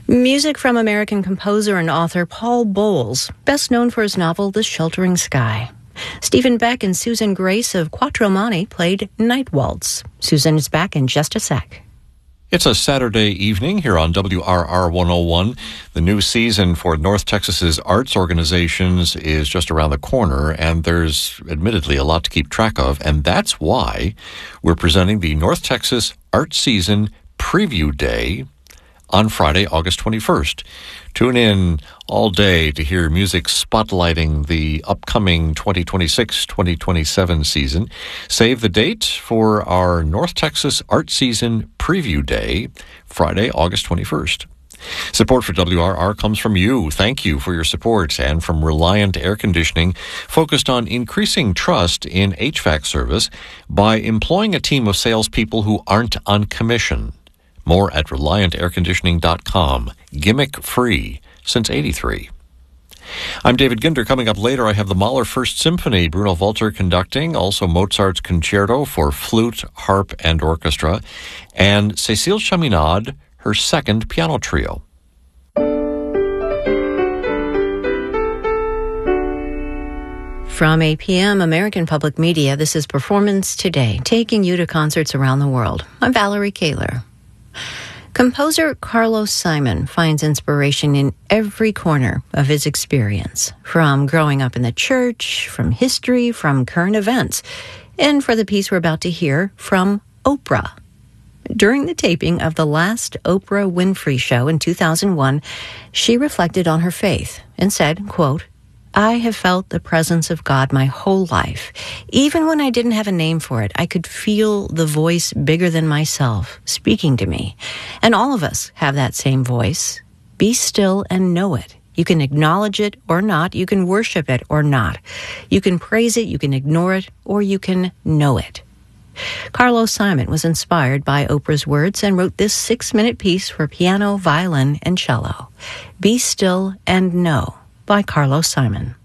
Music from American composer and author Paul Bowles, best known for his novel The Sheltering Sky. Stephen Beck and Susan Grace of Quattro Mani played Night Waltz. Susan is back in just a sec. It's a Saturday evening here on WRR 101. The new season for North Texas's arts organizations is just around the corner, and there's admittedly a lot to keep track of, and that's why we're presenting the North Texas Art Season Preview Day on Friday, August 21st. Tune in all day to hear music spotlighting the upcoming 2026-2027 season. Save the date for our North Texas Art Season Preview Day, Friday, August 21st. Support for WRR comes from you. Thank you for your support, and from Reliant Air Conditioning, focused on increasing trust in HVAC service by employing a team of salespeople who aren't on commission. More at ReliantAirConditioning.com. Gimmick-free since '83. I'm David Ginder. Coming up later, I have the Mahler First Symphony, Bruno Walter conducting, also Mozart's Concerto for flute, harp, and orchestra, and Cécile Chaminade, her second piano trio. From APM, American Public Media, this is Performance Today, taking you to concerts around the world. I'm Valerie Kaler. Composer Carlos Simon finds inspiration in every corner of his experience, from growing up in the church, from history, from current events, and for the piece we're about to hear, from Oprah. During the taping of the last Oprah Winfrey show in 2001, she reflected on her faith and said, quote, "I have felt the presence of God my whole life. Even when I didn't have a name for it, I could feel the voice bigger than myself speaking to me. And all of us have that same voice. Be still and know it. You can acknowledge it or not. You can worship it or not. You can praise it, you can ignore it, or you can know it." Carlos Simon was inspired by Oprah's words and wrote this 6-minute piece for piano, violin, and cello. Be Still and Know by Carlos Simon.